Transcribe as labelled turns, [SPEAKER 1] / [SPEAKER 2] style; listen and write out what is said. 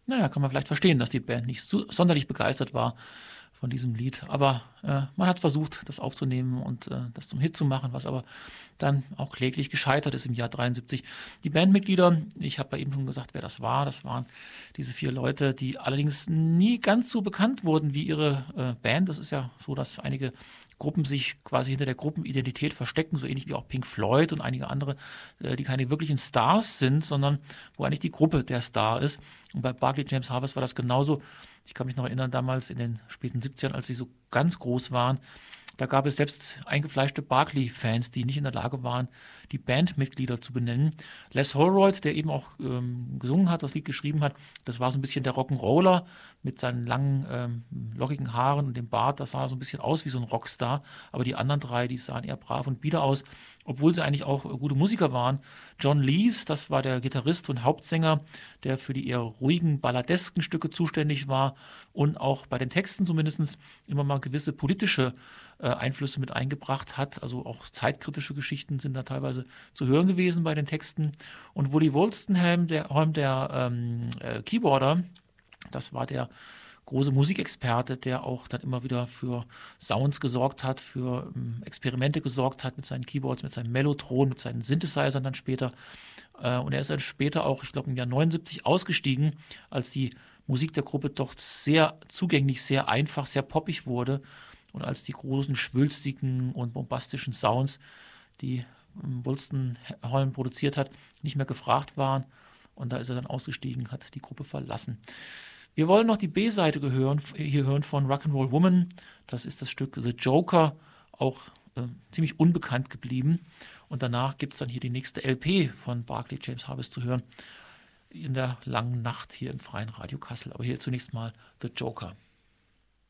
[SPEAKER 1] naja, kann man vielleicht verstehen, dass die Band nicht sonderlich begeistert war von diesem Lied. Aber man hat versucht, das aufzunehmen und das zum Hit zu machen, was aber dann auch kläglich gescheitert ist im Jahr 73. Die Bandmitglieder, ich habe ja eben schon gesagt, wer das war. Das waren diese 4 Leute, die allerdings nie ganz so bekannt wurden wie ihre Band. Das ist ja so, dass einige Gruppen sich quasi hinter der Gruppenidentität verstecken, so ähnlich wie auch Pink Floyd und einige andere, die keine wirklichen Stars sind, sondern wo eigentlich die Gruppe der Star ist. Und bei Barclay James Harvest war das genauso. Ich kann mich noch erinnern, damals in den späten 70ern, als sie so ganz groß waren, da gab es selbst eingefleischte Barclay-Fans, die nicht in der Lage waren, die Bandmitglieder zu benennen. Les Holroyd, der eben auch gesungen hat, das Lied geschrieben hat, das war so ein bisschen der Rock'n'Roller mit seinen langen, lockigen Haaren und dem Bart. Das sah so ein bisschen aus wie so ein Rockstar. Aber die anderen 3, die sahen eher brav und bieder aus, obwohl sie eigentlich auch gute Musiker waren. John Lees, das war der Gitarrist und Hauptsänger, der für die eher ruhigen, balladesken Stücke zuständig war und auch bei den Texten zumindest immer mal gewisse politische Einflüsse mit eingebracht hat. Also auch zeitkritische Geschichten sind da teilweise zu hören gewesen bei den Texten. Und Woody Wolstenholme, der Keyboarder, das war der große Musikexperte, der auch dann immer wieder für Sounds gesorgt hat, für Experimente gesorgt hat mit seinen Keyboards, mit seinem Mellotron, mit seinen Synthesizern dann später. Und er ist dann später auch, ich glaube im Jahr 79 ausgestiegen, als die Musik der Gruppe doch sehr zugänglich, sehr einfach, sehr poppig wurde und als die großen, schwülstigen und bombastischen Sounds, die Wolstenholme produziert hat, nicht mehr gefragt waren. Und da ist er dann ausgestiegen, hat die Gruppe verlassen. Wir wollen noch die B-Seite hier hören von Rock'n'Roll Woman. Das ist das Stück The Joker, auch ziemlich unbekannt geblieben. Und danach gibt es dann hier die nächste LP von Barclay James Harvest zu hören in der langen Nacht hier im Freien Radio Kassel. Aber hier zunächst mal The Joker.